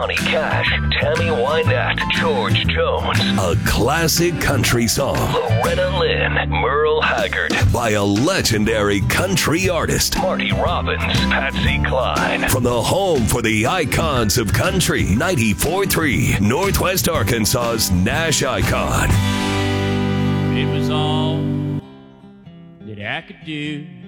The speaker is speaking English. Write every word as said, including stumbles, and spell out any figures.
Johnny Cash, Tammy Wynette, George Jones. A classic country song. Loretta Lynn, Merle Haggard. By a legendary country artist. Marty Robbins, Patsy Cline. From the home for the icons of country, ninety-four point three, Northwest Arkansas's Nash Icon. It was all that I could do